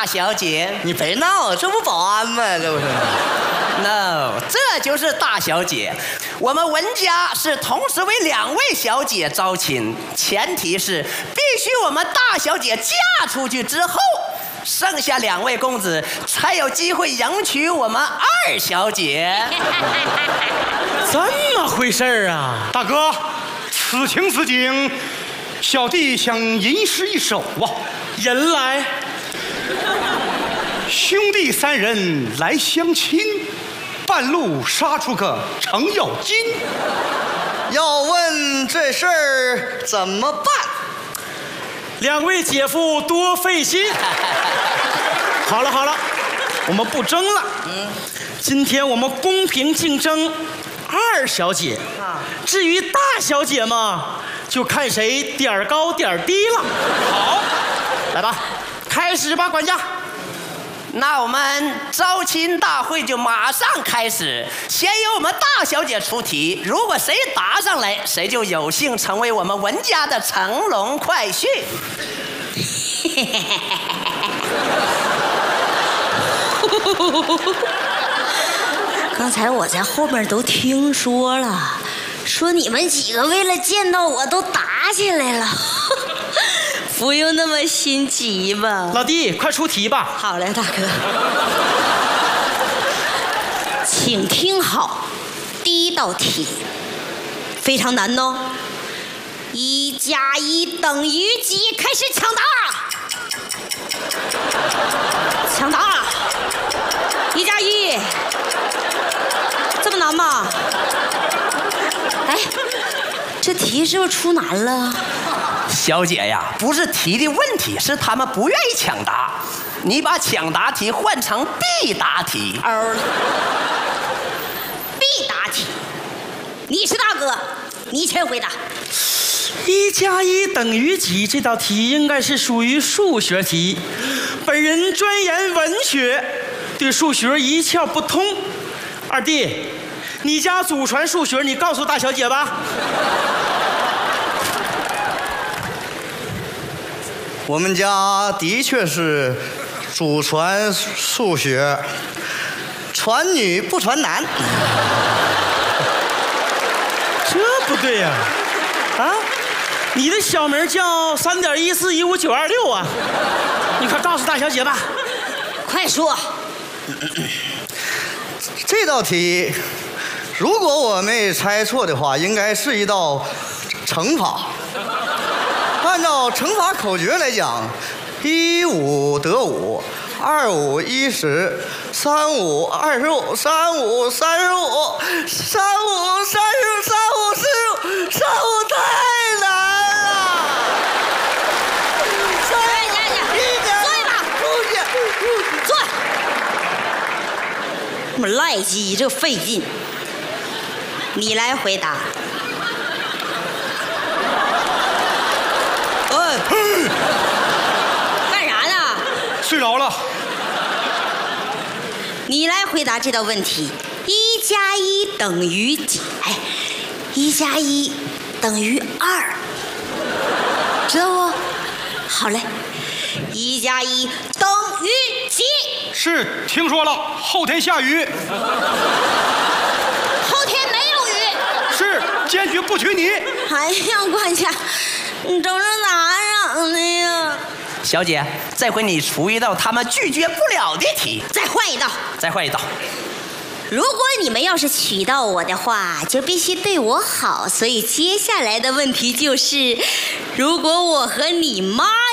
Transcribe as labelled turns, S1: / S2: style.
S1: 小姐。
S2: 你别闹，这不保安吗？这不是
S1: ？No， 这就是大小姐。我们文家是同时为2位小姐招亲，前提是必须我们大小姐嫁出去之后，剩下2位公子才有机会迎娶我们2小姐。
S3: 这么回事儿啊？
S4: 大哥，此情此景，小弟想吟诗一首啊。
S3: 人来，
S4: 兄弟3人来相亲，半路杀出个程咬金。
S2: 要问这事儿怎么办
S3: ？2位姐夫多费心。好了好了，我们不争了。今天我们公平竞争2小姐，至于大小姐嘛，就看谁点儿高点儿低了。好，来吧，开始吧，管家。
S1: 那我们招亲大会就马上开始，先由我们大小姐出题，如果谁答上来，谁就有幸成为我们文家的乘龙快婿。
S5: 刚才我在后面都听说了，说你们几个为了见到我都打起来了。不用那么心急吧。
S3: 老弟，快出题吧。
S5: 好嘞，大哥。请听好，第一道题非常难哦。1+1等于几？开始抢答。抢答。1+1，这么难吗？哎，这题是不是出难了？
S1: 小姐呀，不是题的问题，是他们不愿意抢答。你把抢答题换成必答题。
S5: 必答题，你是大哥，你先回答。
S3: 1+1等于几？这道题应该是属于数学题。本人专研文学，对数学一窍不通。二弟，你家祖传数学，你告诉大小姐吧。
S2: 我们家的确是祖传数学，传女不传男。
S3: 这不对呀！啊，你的小名叫3.1415926啊！你快告诉大小姐吧。
S5: 快说。
S2: 这道题，如果我没猜错的话，应该是一道乘法。按照乘法口诀来讲，1×5得5，2×5 10，3×5 25，3×5 35，3×5 35，3×5 45，3×5 太难了。
S5: 坐。这么赖鸡，这费劲。你来回答。干啥呢？
S4: 睡着了。
S5: 你来回答这道问题：1+1等于几？哎，1+1等于2，知道不？好嘞，1+1等于几？
S4: 是，听说了，后天下雨。
S5: 后天没有雨。
S4: 是，坚决不娶你。
S5: 哎呀，管家，你这是咋整的呀？
S1: 小姐，这回你出一道他们拒绝不了的题。
S5: 再换一道。
S1: 再换一道。
S5: 如果你们要是娶到我的话，就必须对我好，所以接下来的问题就是，如果我和你妈